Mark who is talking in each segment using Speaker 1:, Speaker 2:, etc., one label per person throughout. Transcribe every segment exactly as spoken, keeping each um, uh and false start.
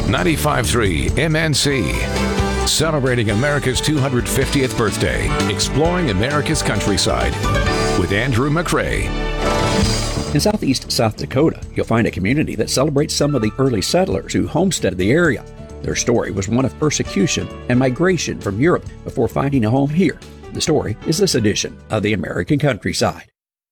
Speaker 1: ninety-five point three M N C. Celebrating America's two hundred fiftieth birthday. Exploring America's countryside with Andrew McCrae.
Speaker 2: In southeast South Dakota, you'll find a community that celebrates some of the early settlers who homesteaded the area. Their story was one of persecution and migration from Europe before finding a home here. The story is this edition of the American Countryside.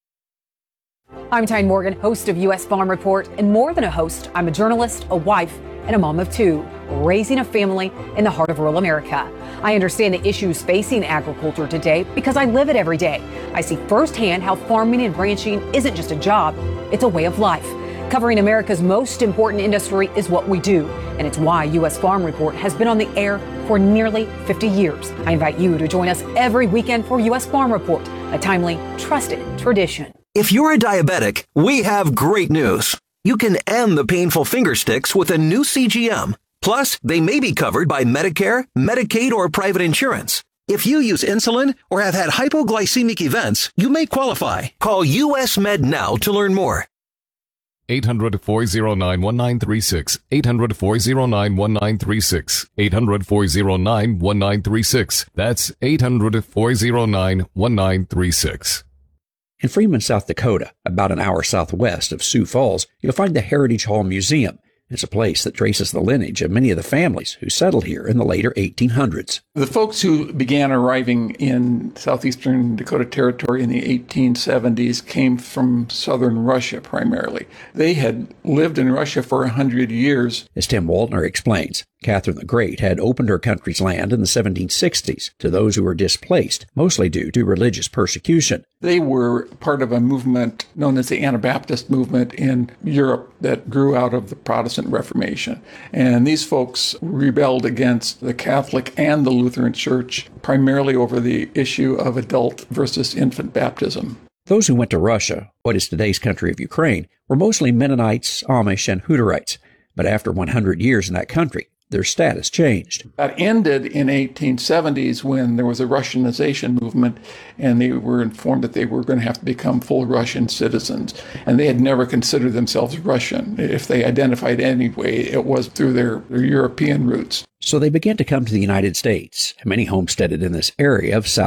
Speaker 3: I'm Tyne Morgan, host of U S Farm Report, and more than a host, I'm a journalist, a wife, and a mom of two, raising a family in the heart of rural America. I understand the issues facing agriculture today because I live it every day. I see firsthand how farming and ranching isn't just a job, it's a way of life. Covering America's most important industry is what we do, and it's why U S Farm Report has been on the air for nearly fifty years. I invite you to join us every weekend for U S Farm Report, a timely, trusted tradition.
Speaker 4: If you're a diabetic, we have great news. You can end the painful finger sticks with a new C G M. Plus, they may be covered by Medicare, Medicaid, or private insurance. If you use insulin or have had hypoglycemic events, you may qualify. Call U S Med now to learn more.
Speaker 5: eight hundred, four oh nine, one nine three six. eight hundred, four oh nine, one nine three six. eight hundred, four oh nine, one nine three six. That's eight hundred, four oh nine, one nine three six.
Speaker 2: In Freeman, South Dakota, about an hour southwest of Sioux Falls, you'll find the Heritage Hall Museum. It's a place that traces the lineage of many of the families who settled here in the later eighteen hundreds.
Speaker 6: The folks who began arriving in southeastern Dakota Territory in the eighteen seventies came from southern Russia primarily. They had lived in Russia for a hundred years.
Speaker 2: As Tim Waltner explains, Catherine the Great had opened her country's land in the seventeen sixties to those who were displaced, mostly due to religious persecution.
Speaker 6: They were part of a movement known as the Anabaptist movement in Europe that grew out of the Protestant Reformation. And these folks rebelled against the Catholic and the Lutheran Church, primarily over the issue of adult versus infant baptism.
Speaker 2: Those who went to Russia, what is today's country of Ukraine, were mostly Mennonites, Amish, and Hutterites. But after one hundred years in that country, their status changed.
Speaker 6: That ended in eighteen seventies when there was a Russianization movement, and they were informed that they were going to have to become full Russian citizens. And they had never considered themselves Russian. If they identified anyway, it was through their, their European roots.
Speaker 2: So they began to come to the United States. Many homesteaded in this area of South